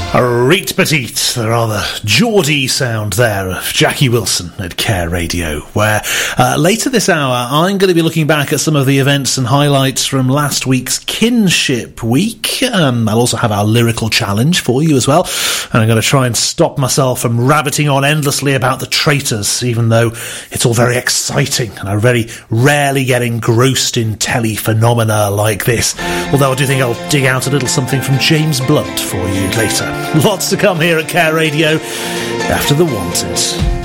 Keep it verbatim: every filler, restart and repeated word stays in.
Reet petite, the rather Geordie sound there of Jackie Wilson at Care Radio, where uh, later this hour I'm going to be looking back at some of the events and highlights from last week's Kinship Week. Um, I'll also have our lyrical challenge for you as well, and I'm going to try and stop myself from rabbiting on endlessly about the traitors, even though it's all very exciting and I very rarely get engrossed in telly phenomena like this, although I do think I'll dig out a little something from James Blunt for you later. Lots to come here at Care Radio after The Wanted.